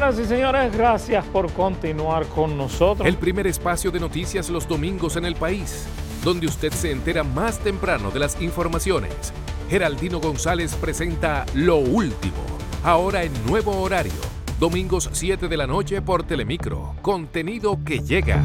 Señoras y señores, gracias por continuar con nosotros. El primer espacio de noticias los domingos en el país, donde usted se entera más temprano de las informaciones. Geraldino González presenta Lo Último, ahora en nuevo horario, domingos 7 de la noche por Telemicro. Contenido que llega.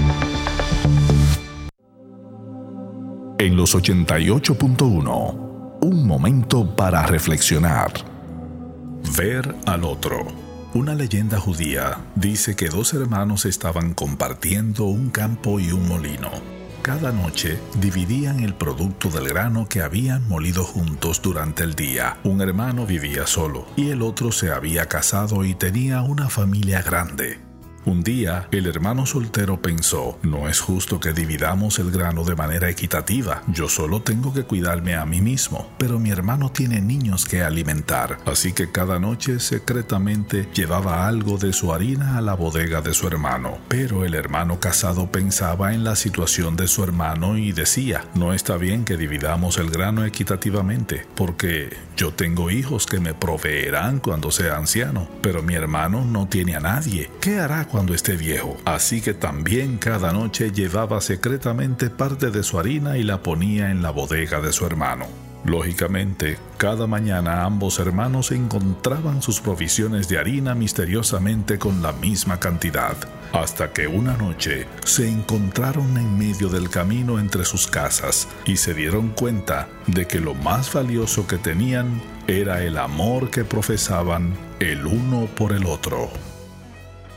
En los 88.1, un momento para reflexionar. Ver al otro. Una leyenda judía dice que dos hermanos estaban compartiendo un campo y un molino. Cada noche dividían el producto del grano que habían molido juntos durante el día. Un hermano vivía solo y el otro se había casado y tenía una familia grande. Un día, el hermano soltero pensó: no es justo que dividamos el grano de manera equitativa. Yo solo tengo que cuidarme a mí mismo, pero mi hermano tiene niños que alimentar. Así que cada noche secretamente llevaba algo de su harina a la bodega de su hermano. Pero el hermano casado pensaba en la situación de su hermano y decía: no está bien que dividamos el grano equitativamente, porque yo tengo hijos que me proveerán cuando sea anciano, pero mi hermano no tiene a nadie. ¿Qué hará cuando esté viejo? Así que también cada noche llevaba secretamente parte de su harina y la ponía en la bodega de su hermano. Lógicamente, cada mañana ambos hermanos encontraban sus provisiones de harina misteriosamente con la misma cantidad, hasta que una noche se encontraron en medio del camino entre sus casas y se dieron cuenta de que lo más valioso que tenían era el amor que profesaban el uno por el otro.